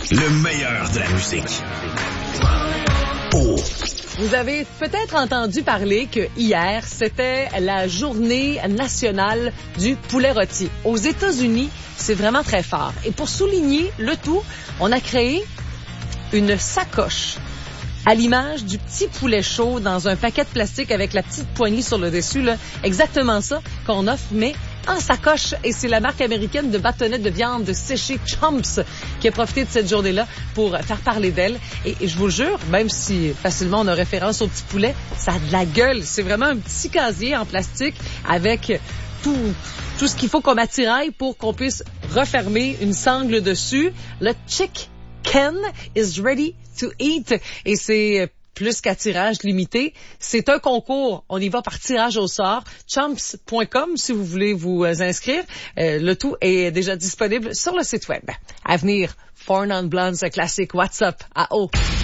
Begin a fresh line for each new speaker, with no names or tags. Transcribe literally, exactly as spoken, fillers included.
Le meilleur de la musique. Oh.
Vous avez peut-être entendu parler que hier, c'était la journée nationale du poulet rôti. Aux États-Unis, c'est vraiment très fort. Et pour souligner le tout, on a créé une sacoche à l'image du petit poulet chaud dans un paquet de plastique avec la petite poignée sur le dessus, là. Exactement ça qu'on offre, mais en sacoche. Et c'est la marque américaine de bâtonnets de viande séchée Chomps qui a profité de cette journée-là pour faire parler d'elle. Et, et je vous jure, même si facilement on a référence au petit poulet, ça a de la gueule. C'est vraiment un petit casier en plastique avec tout, tout ce qu'il faut comme attirail pour qu'on puisse refermer une sangle dessus. Le chick Ken is ready to eat. Et c'est plus qu'à tirage limité. C'est un concours. On y va par tirage au sort. Chomps point com si vous voulez vous inscrire. Euh, le tout est déjà disponible sur le site web. À venir, Four Non Blondes classique WhatsApp à eau.